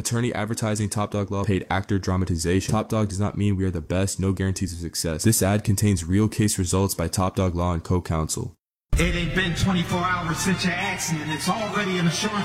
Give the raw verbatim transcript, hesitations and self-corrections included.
Attorney advertising Top Dog Law, paid actor dramatization. Top Dog does not mean we are the best, no guarantees of success. This ad contains real case results by Top Dog Law and co-counsel. It ain't been twenty-four hours since your accident. It's already an insurance